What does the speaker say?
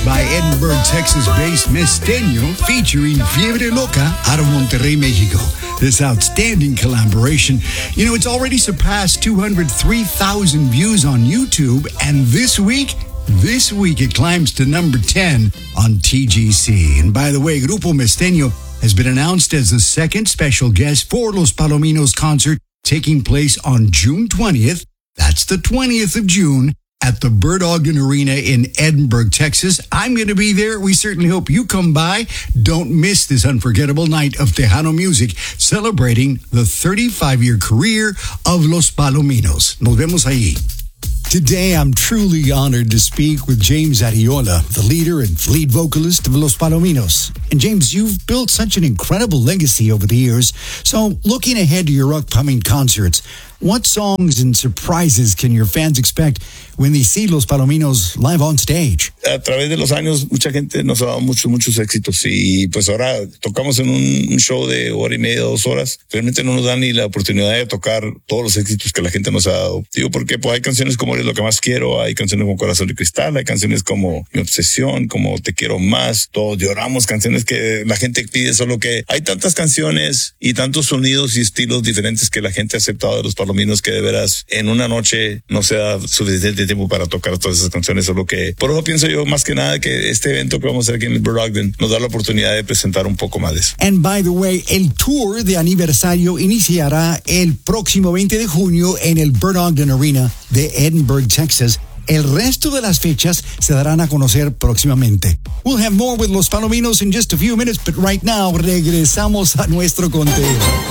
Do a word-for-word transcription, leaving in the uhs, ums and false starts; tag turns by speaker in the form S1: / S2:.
S1: by Edinburgh, Texas-based Mesteño, featuring Fiebre Loca out of Monterrey, Mexico. This outstanding collaboration, you know, it's already surpassed two hundred three thousand views on YouTube, and this week, this week it climbs to number ten on T G C. And by the way, Grupo Mesteño has been announced as the second special guest for Los Palominos concert taking place on June twentieth. That's the twentieth of June at the Bird Ogden Arena in Edinburgh, Texas. I'm going to be there. We certainly hope you come by. Don't miss this unforgettable night of Tejano music celebrating the thirty-five-year career of Los Palominos. Nos vemos allí. Today, I'm truly honored to speak with James Arriola, the leader and lead vocalist of Los Palominos. And James, you've built such an incredible legacy over the years. So, looking ahead to your upcoming concerts, what songs and surprises can your fans expect when they see Los Palominos live on stage?
S2: A través de los años, mucha gente nos ha dado muchos, muchos éxitos. Y pues ahora tocamos en un show de hora y media, dos horas. Realmente no nos dan ni la oportunidad de tocar todos los éxitos que la gente nos ha dado. Digo, porque pues hay canciones como Eres lo que más quiero, hay canciones como Corazón de Cristal, hay canciones como Mi Obsesión, como Te Quiero Más. Todos lloramos, canciones que la gente pide, solo que hay tantas canciones y tantos sonidos y estilos diferentes que la gente ha aceptado de los Palominos que de veras en una noche no se da suficiente tiempo para tocar todas esas canciones, solo que por eso pienso yo más que nada que este evento que vamos a hacer aquí en el Bird Ogden nos da la oportunidad de presentar un poco más de eso.
S1: And by the way, el tour de aniversario iniciará el próximo veinte de junio en el Bird Ogden Arena de Edinburgh, Texas. El resto de las fechas se darán a conocer próximamente. We'll have more with Los Palominos in just a few minutes, but right now regresamos a nuestro conteo.